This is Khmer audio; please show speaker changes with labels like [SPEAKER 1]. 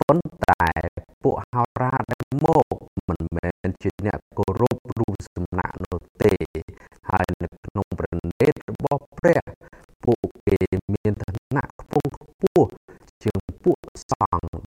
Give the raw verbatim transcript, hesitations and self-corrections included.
[SPEAKER 1] ប៉ុន្តែពួកហោរាដែលមកមិនមែនជាអ្នកគោរពរូបសំណាកនោះទេហើយនៅក្នុងព្រះនេត្ររបស់ព្រះពួកគេមានឋានៈខ្ពង់ខ្ពស់ជាងពួកសង្ឃ